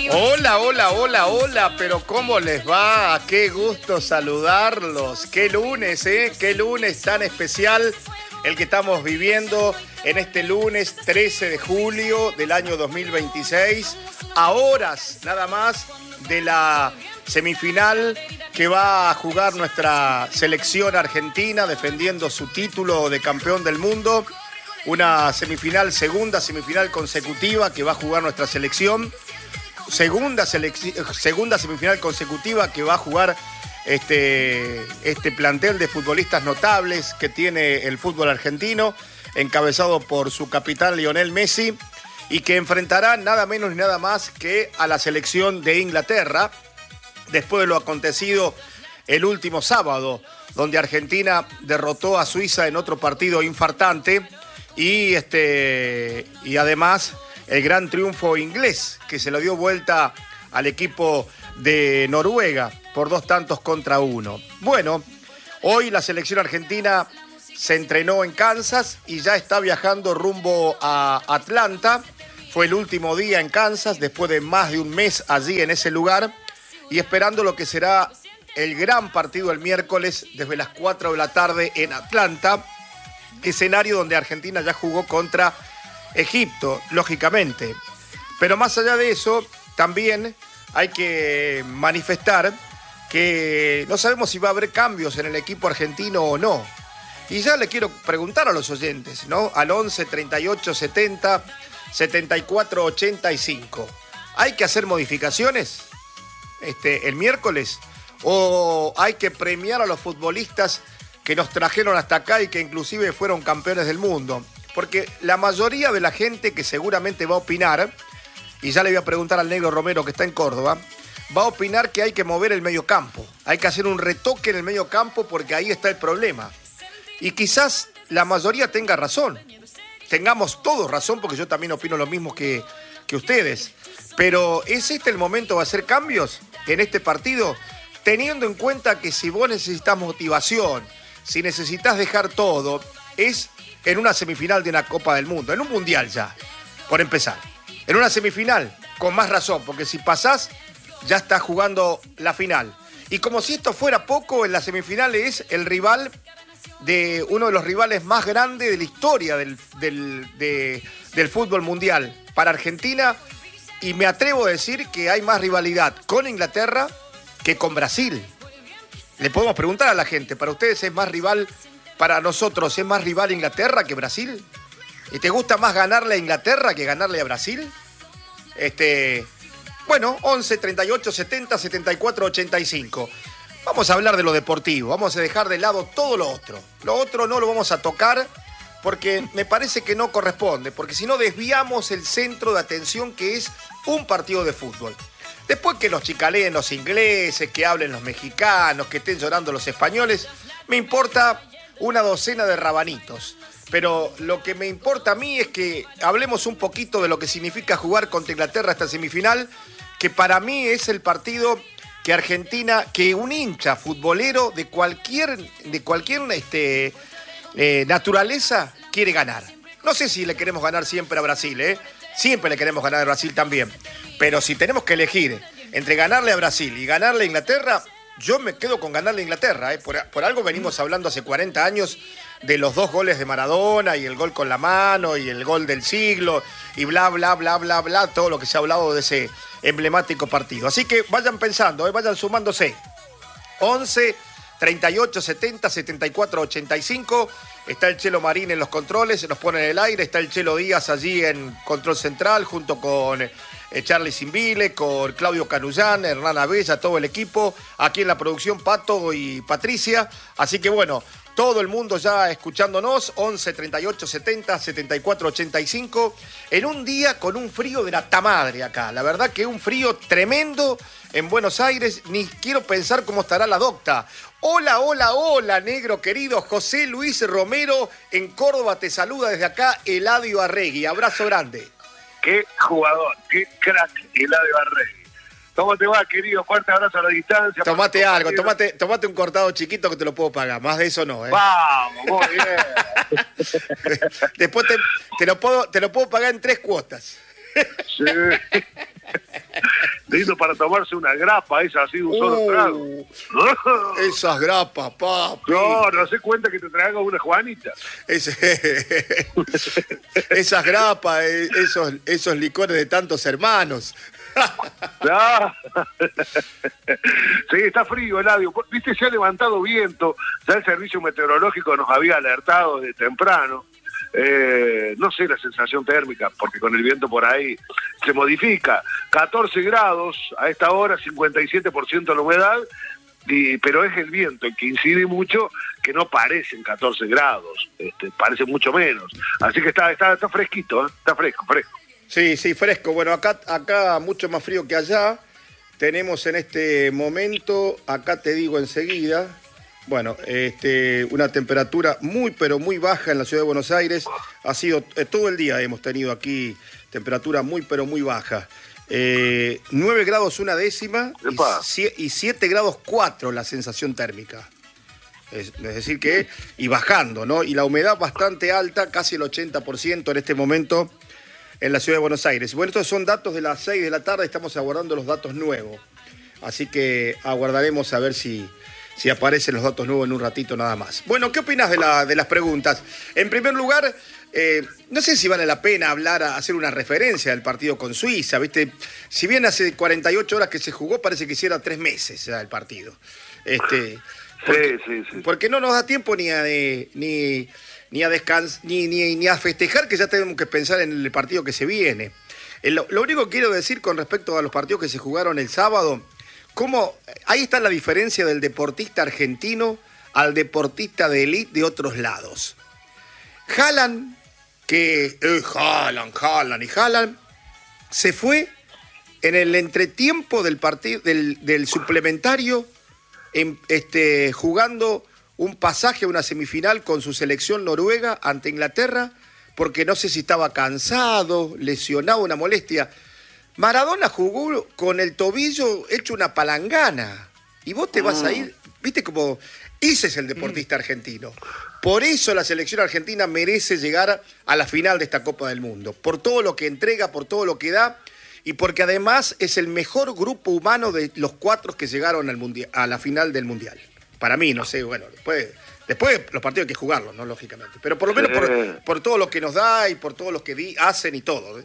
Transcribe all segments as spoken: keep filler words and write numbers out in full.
Hola, hola, hola, hola, pero ¿cómo les va? Qué gusto saludarlos. Qué lunes, ¿eh? Qué lunes tan especial el que estamos viviendo en este lunes trece de julio del año dos mil veintiséis, a horas nada más de la semifinal que va a jugar nuestra selección argentina defendiendo su título de campeón del mundo. Una semifinal, segunda semifinal consecutiva que va a jugar nuestra selección. Segunda, selec- segunda semifinal consecutiva que va a jugar este, este plantel de futbolistas notables que tiene el fútbol argentino, encabezado por su capitán Lionel Messi, y que enfrentará nada menos ni nada más que a la selección de Inglaterra, después de lo acontecido el último sábado, donde Argentina derrotó a Suiza en otro partido infartante, y, este, y además el gran triunfo inglés que se lo dio vuelta al equipo de Noruega por dos tantos contra uno. Bueno, hoy la selección argentina se entrenó en Kansas y ya está viajando rumbo a Atlanta. Fue el último día en Kansas después de más de un mes allí en ese lugar y esperando lo que será el gran partido el miércoles desde las cuatro de la tarde en Atlanta, escenario donde Argentina ya jugó contra Egipto, lógicamente. Pero más allá de eso, también hay que manifestar que no sabemos si va a haber cambios en el equipo argentino o no. Y ya le quiero preguntar a los oyentes, ¿no? Al once, treinta y ocho, setenta, setenta y cuatro, ochenta y cinco. ¿Hay que hacer modificaciones este, el miércoles? ¿O hay que premiar a los futbolistas que nos trajeron hasta acá y que inclusive fueron campeones del mundo? Porque la mayoría de la gente que seguramente va a opinar, y ya le voy a preguntar al negro Romero que está en Córdoba, va a opinar que hay que mover el mediocampo. Hay que hacer un retoque en el mediocampo porque ahí está el problema. Y quizás la mayoría tenga razón. Tengamos todos razón porque yo también opino lo mismo que, que ustedes. Pero ¿es este el momento de hacer cambios en este partido? Teniendo en cuenta que si vos necesitas motivación, si necesitas dejar todo, es en una semifinal de una Copa del Mundo, en un Mundial ya, por empezar. En una semifinal, con más razón, porque si pasás, ya estás jugando la final. Y como si esto fuera poco, en la semifinal es el rival de uno de los rivales más grandes de la historia del, del, de, del fútbol mundial para Argentina, y me atrevo a decir que hay más rivalidad con Inglaterra que con Brasil. Le podemos preguntar a la gente, ¿para ustedes es más rival, para nosotros es más rival Inglaterra que Brasil? ¿Y te gusta más ganarle a Inglaterra que ganarle a Brasil? Este, bueno, once, treinta y ocho, setenta, setenta y cuatro, ochenta y cinco. Vamos a hablar de lo deportivo, vamos a dejar de lado todo lo otro. Lo otro no lo vamos a tocar porque me parece que no corresponde, porque si no desviamos el centro de atención que es un partido de fútbol. Después que los chicaleen los ingleses, que hablen los mexicanos, que estén llorando los españoles, me importa una docena de rabanitos. Pero lo que me importa a mí es que hablemos un poquito de lo que significa jugar contra Inglaterra esta semifinal, que para mí es el partido que Argentina, que un hincha futbolero de cualquier, de cualquier este, eh, naturaleza quiere ganar. No sé si le queremos ganar siempre a Brasil, ¿eh? Siempre le queremos ganar a Brasil también. Pero si tenemos que elegir entre ganarle a Brasil y ganarle a Inglaterra, yo me quedo con ganarle a Inglaterra, ¿eh? Por, por algo venimos hablando hace cuarenta años de los dos goles de Maradona y el gol con la mano y el gol del siglo y bla, bla, bla, bla, bla, todo lo que se ha hablado de ese emblemático partido. Así que vayan pensando, ¿eh? Vayan sumándose. once, treinta y ocho, setenta, setenta y cuatro, ochenta y cinco. Está el Chelo Marín en los controles, se nos pone en el aire. Está el Chelo Díaz allí en control central junto con eh, Charlie Simbile, con Claudio Canullán, Hernán Abella, todo el equipo. Aquí en la producción Pato y Patricia. Así que bueno, todo el mundo ya escuchándonos. once, treinta y ocho, setenta, setenta y cuatro, ochenta y cinco. En un día con un frío de la tamadre acá. La verdad que un frío tremendo en Buenos Aires. Ni quiero pensar cómo estará la docta. Hola, hola, hola, negro querido. José Luis Romero en Córdoba te saluda desde acá, Eladio Arregui. Abrazo grande. Qué jugador, qué crack, Eladio Arregui. ¿Cómo te va, querido? Fuerte abrazo a la distancia. Tomate algo, tomate, tomate un cortado chiquito que te lo puedo pagar. Más de eso no, ¿eh? Vamos, muy bien. Después te, te, lo puedo, te lo puedo pagar en tres cuotas. Sí. lindo para tomarse una grapa, esa así de un solo Uh, trago. Esas grapas, papi. No, no se cuenta que te traiga una Juanita. Ese- esas grapas, eh, esos, esos licores de tantos hermanos. Ah. Sí, está frío, Eladio. Viste, se ha levantado viento. Ya el servicio meteorológico nos había alertado de temprano. Eh, no sé la sensación térmica, porque con el viento por ahí se modifica. catorce grados a esta hora, cincuenta y siete por ciento la humedad, y, pero es el viento el que incide mucho, que no parecen catorce grados, este, parece mucho menos. Así que está, está, está fresquito, ¿eh? Está fresco, fresco. Sí, sí, fresco. Bueno, acá, acá mucho más frío que allá. Tenemos en este momento, acá te digo enseguida, bueno, este, una temperatura muy, pero muy baja en la ciudad de Buenos Aires. Ha sido, eh, todo el día hemos tenido aquí temperatura muy, pero muy baja. Eh, nueve grados una décima y siete grados cuatro la sensación térmica. Es, es decir que, y bajando, ¿no? Y la humedad bastante alta, casi el ochenta por ciento en este momento en la ciudad de Buenos Aires. Bueno, estos son datos de las seis de la tarde, estamos aguardando los datos nuevos. Así que aguardaremos a ver si, si aparecen los datos nuevos en un ratito nada más. Bueno, ¿qué opinas de, la, de las preguntas? En primer lugar, eh, no sé si vale la pena hablar, hacer una referencia al partido con Suiza, ¿viste? Si bien hace cuarenta y ocho horas que se jugó, parece que hiciera tres meses ya el partido. Este, porque, sí, sí, sí. Porque no nos da tiempo ni a... De, ni, ni a descansar, ni, ni, ni a festejar, que ya tenemos que pensar en el partido que se viene. Lo, lo único que quiero decir con respecto a los partidos que se jugaron el sábado, cómo ahí está la diferencia del deportista argentino al deportista de élite de otros lados. Haaland, que eh, Haaland, Haaland y Haaland, se fue en el entretiempo del partido, del, del suplementario, en, este, jugando un pasaje a una semifinal con su selección noruega ante Inglaterra, porque no sé si estaba cansado, lesionado, una molestia. Maradona jugó con el tobillo hecho una palangana. Y vos te vas a ir, viste como, ese es el deportista argentino. Por eso la selección argentina merece llegar a la final de esta Copa del Mundo. Por todo lo que entrega, por todo lo que da, y porque además es el mejor grupo humano de los cuatro que llegaron al mundial, a la final del Mundial. Para mí, no sé, bueno, después, después los partidos hay que jugarlos, ¿no? Lógicamente. Pero por lo menos por, por todo lo que nos da y por todo lo que di, hacen y todo, ¿eh?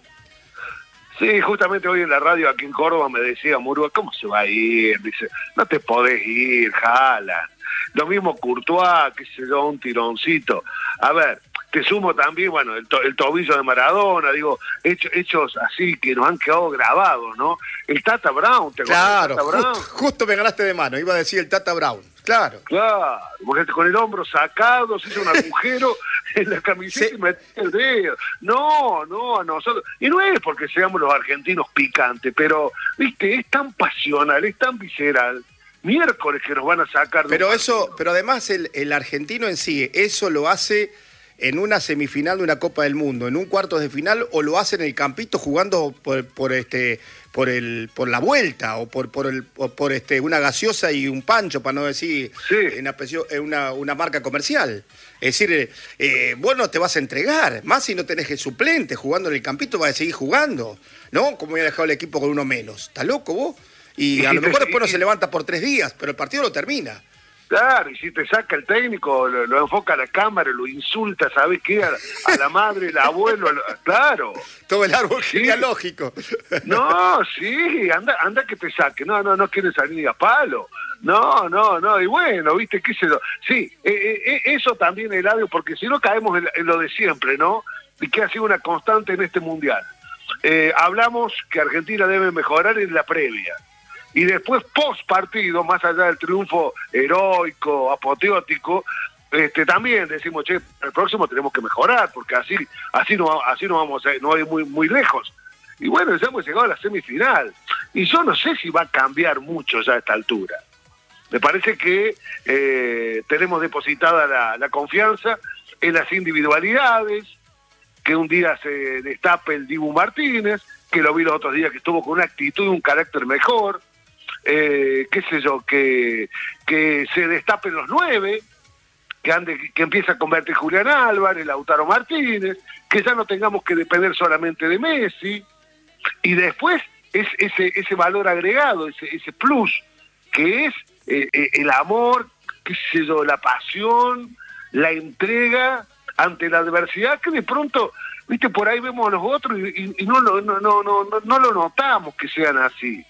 Sí, justamente hoy en la radio aquí en Córdoba me decía Murúa, ¿cómo se va a ir? Dice, no te podés ir, jala. Lo mismo Courtois, qué sé yo, un tironcito. A ver, te sumo también, bueno, el, to el tobillo de Maradona, digo, hecho, hechos así que nos han quedado grabados, ¿no? El Tata Brown, ¿te acuerdas? Claro, Tata Brown? Justo, justo me ganaste de mano, iba a decir el Tata Brown, claro. Claro, porque con el hombro sacado, se hizo un agujero en la camiseta sí. Y metió el dedo. No, no, a nosotros. Y no es porque seamos los argentinos picantes, pero, viste, es tan pasional, es tan visceral. Miércoles que nos van a sacar. De pero eso, pero además el, el argentino en sí, eso lo hace en una semifinal de una Copa del Mundo, en un cuarto de final, o lo hace en el campito jugando por, por este, por el, por la vuelta, o por, por el, por, por este, una gaseosa y un pancho, para no decir sí. una, una, una marca comercial. Es decir, eh, vos no te vas a entregar, más si no tenés el suplente jugando en el campito, vas a seguir jugando, ¿no? Como hubiera dejado el equipo con uno menos. ¿Estás loco vos? Y a lo mejor después no se levanta por tres días, pero el partido lo termina. Claro, y si te saca el técnico, lo, lo enfoca a la cámara, lo insulta, ¿sabes qué? A, a la madre, el abuelo, a, claro. Todo el árbol sí. genealógico. No, sí, anda anda que te saque. No, no, no quiere salir ni a palo. No, no, no, y bueno, viste, qué sé yo. Sí, eh, eh, eso también, Eladio, porque si no caemos en, en lo de siempre, ¿no? Y que ha sido una constante en este Mundial. Eh, hablamos que Argentina debe mejorar en la previa. Y después, post partido, más allá del triunfo heroico, apoteótico, este, también decimos, che, el próximo tenemos que mejorar, porque así así no, así no vamos a no ir muy, muy lejos. Y bueno, ya hemos llegado a la semifinal. Y yo no sé si va a cambiar mucho ya a esta altura. Me parece que eh, tenemos depositada la, la confianza en las individualidades, que un día se destape el Dibu Martínez, que lo vi los otros días que estuvo con una actitud y un carácter mejor. Eh, qué sé yo, que, que se destapen los nueve, que ande, que empiece a convertir Julián Álvarez, Lautaro Martínez, que ya no tengamos que depender solamente de Messi, y después es ese, ese valor agregado, ese, ese plus, que es eh, eh, el amor, qué sé yo, la pasión, la entrega ante la adversidad, que de pronto, viste, por ahí vemos a los otros y, y, y no, no, no, no, no, no lo notamos que sean así.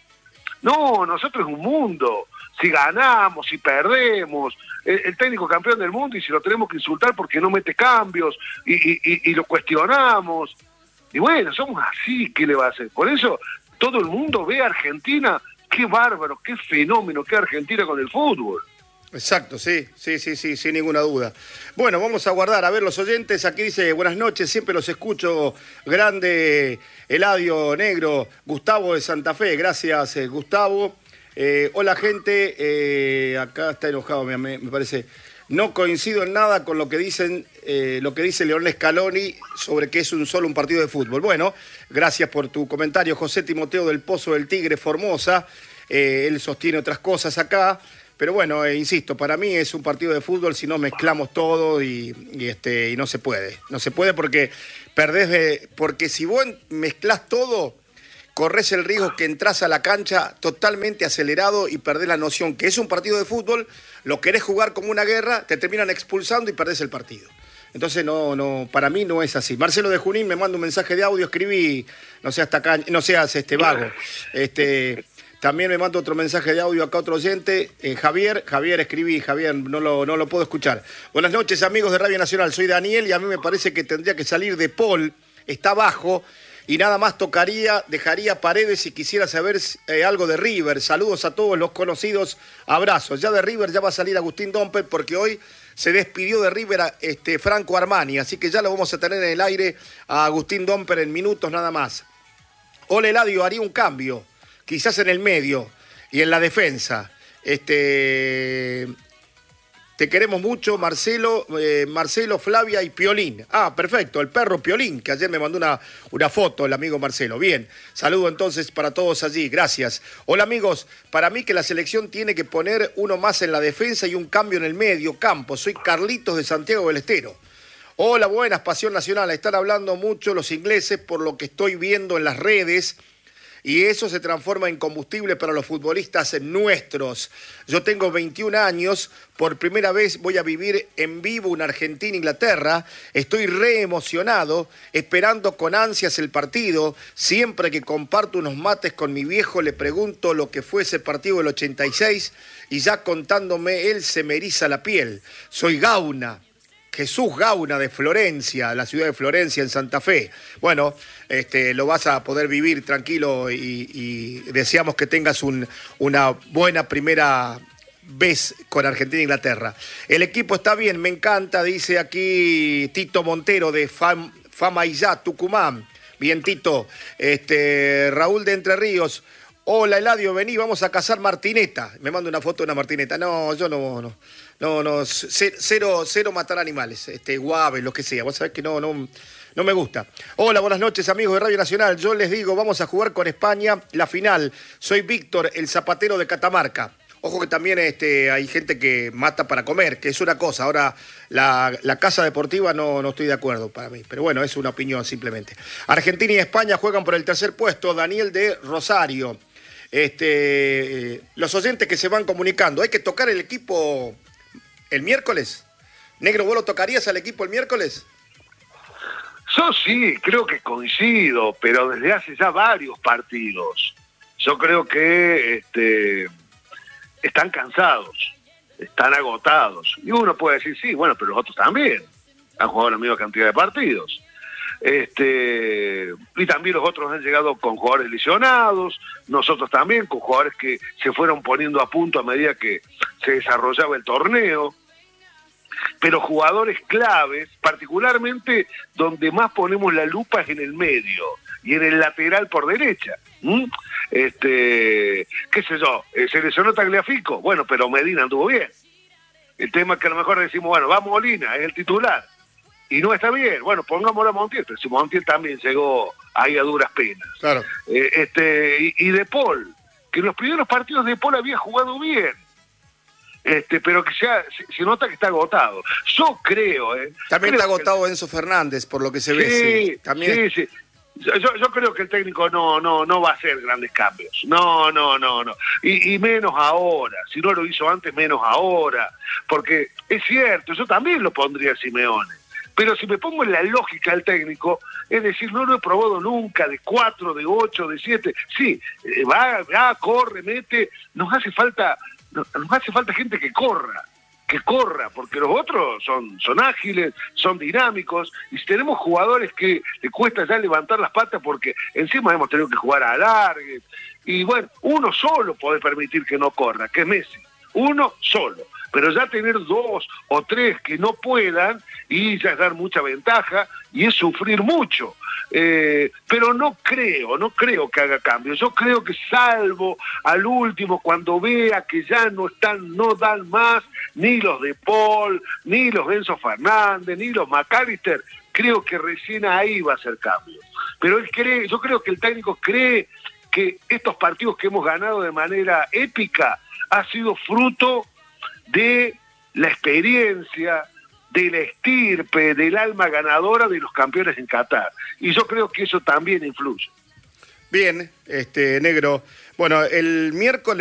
No, nosotros es un mundo. Si ganamos, si perdemos, el, el técnico campeón del mundo, y si lo tenemos que insultar porque no mete cambios y, y, y, y lo cuestionamos. Y bueno, somos así, ¿qué le va a hacer? Por eso todo el mundo ve a Argentina, qué bárbaro, qué fenómeno, qué Argentina con el fútbol. Exacto, sí, sí, sí, sí, sin ninguna duda. Bueno, vamos a guardar, a ver los oyentes, aquí dice, buenas noches, siempre los escucho, grande Eladio Negro, Gustavo de Santa Fe, gracias eh, Gustavo. Eh, hola gente, eh, acá está enojado, me, me parece. No coincido en nada con lo que dicen, eh, lo que dice Leonel Scaloni sobre que es un solo un partido de fútbol. Bueno, gracias por tu comentario, José Timoteo del Pozo del Tigre, Formosa. Eh, él sostiene otras cosas acá, pero bueno, eh, insisto, para mí es un partido de fútbol si no mezclamos todo y, y, este, y no se puede. No se puede porque perdés, de, porque si vos mezclás todo, corres el riesgo que entras a la cancha totalmente acelerado y perdés la noción que es un partido de fútbol, lo querés jugar como una guerra, te terminan expulsando y perdés el partido. Entonces, no, no, para mí no es así. Marcelo de Junín me manda un mensaje de audio, escribí, no seas tacaño, no seas este vago. Este, también me manda otro mensaje de audio acá otro oyente, eh, Javier, Javier escribí, Javier, no lo, no lo puedo escuchar. Buenas noches amigos de Radio Nacional, soy Daniel y a mí me parece que tendría que salir de Paul, está bajo, y nada más tocaría, dejaría Paredes si quisiera saber eh, algo de River. Saludos a todos los conocidos, abrazos. Ya de River ya va a salir Agustín Domper porque hoy se despidió de River a, este, Franco Armani, así que ya lo vamos a tener en el aire a Agustín Domper en minutos nada más. Ole Eladio, haría un cambio, quizás en el medio y en la defensa. Este... Te queremos mucho, Marcelo, eh, Marcelo, Flavia y Piolín. Ah, perfecto, el perro Piolín, que ayer me mandó una, una foto, el amigo Marcelo. Bien, saludo entonces para todos allí, gracias. Hola amigos, para mí que la selección tiene que poner uno más en la defensa y un cambio en el medio campo. Soy Carlitos de Santiago del Estero. Hola, buenas, Pasión Nacional. Están hablando mucho los ingleses por lo que estoy viendo en las redes. Y eso se transforma en combustible para los futbolistas nuestros. Yo tengo veintiún años, por primera vez voy a vivir en vivo una Argentina-Inglaterra. Estoy re emocionado, esperando con ansias el partido. Siempre que comparto unos mates con mi viejo le pregunto lo que fue ese partido del ochenta y seis y ya contándome él se me eriza la piel. Soy Gauna. Jesús Gauna de Florencia, la ciudad de Florencia en Santa Fe. Bueno, este, lo vas a poder vivir tranquilo y, y deseamos que tengas un, una buena primera vez con Argentina e Inglaterra. El equipo está bien, me encanta, dice aquí Tito Montero de Fam, Famaillá, Tucumán. Bien, Tito. Este, Raúl de Entre Ríos. Hola, Eladio, vení, vamos a cazar martineta. Me manda una foto de una martineta. No, yo no, no. No, no, cero, cero matar animales, este, guaves, lo que sea. Vos sabés que no, no, no me gusta. Hola, buenas noches, amigos de Radio Nacional. Yo les digo, vamos a jugar con España la final. Soy Víctor, el zapatero de Catamarca. Ojo que también este, hay gente que mata para comer, que es una cosa. Ahora, la, la casa deportiva no, no estoy de acuerdo para mí. Pero bueno, es una opinión simplemente. Argentina y España juegan por el tercer puesto. Daniel de Rosario. Este, eh, los oyentes que se van comunicando. Hay que tocar el equipo... ¿El miércoles? Negro, ¿vos lo tocarías al equipo el miércoles? Yo sí, creo que coincido, pero desde hace ya varios partidos. Yo creo que este, están cansados, están agotados. Y uno puede decir, sí, bueno, pero los otros también han jugado la misma cantidad de partidos. Este, y también los otros han llegado con jugadores lesionados, nosotros también con jugadores que se fueron poniendo a punto a medida que se desarrollaba el torneo. Pero jugadores claves, particularmente donde más ponemos la lupa es en el medio y en el lateral por derecha. ¿Mm? Este, qué sé yo, se lesionó Tagliafico, bueno, pero Medina anduvo bien. El tema es que a lo mejor decimos, bueno, va Molina, es el titular, y no está bien, bueno, pongámoslo a Montiel, pero si Montiel también llegó ahí a duras penas. Claro. Eh, este, y, y De Paul, que en los primeros partidos De Paul había jugado bien. Este, pero que ya se, se nota que está agotado. Yo creo, ¿eh? También creo está agotado que... Enzo Fernández, por lo que se ve. Sí, sí. También... sí, sí. Yo, yo, yo creo que el técnico no, no, no va a hacer grandes cambios. No, no, no, no. Y, y menos ahora. Si no lo hizo antes, menos ahora. Porque es cierto, yo también lo pondría a Simeone. Pero si me pongo en la lógica del técnico, es decir, no lo he probado nunca, de cuatro, de ocho, de siete. Sí, va, va, corre, mete. Nos hace falta, nos hace falta gente que corra. que corra, porque los otros son, son ágiles, son dinámicos, y si tenemos jugadores que le cuesta ya levantar las patas porque encima hemos tenido que jugar a alargue, y bueno, uno solo puede permitir que no corra, que es Messi, uno solo, pero ya tener dos o tres que no puedan, y ya es dar mucha ventaja, y es sufrir mucho. Eh, pero no creo, no creo que haga cambios. Yo creo que salvo al último, cuando vea que ya no están, no dan más, ni los de Paul, ni los Enzo Fernández, ni los McAllister, creo que recién ahí va a hacer cambios. Pero él cree, yo creo que el técnico cree que estos partidos que hemos ganado de manera épica ha sido fruto de la experiencia, de la estirpe, del alma ganadora de los campeones en Qatar. Y yo creo que eso también influye. Bien, este Negro. Bueno, el miércoles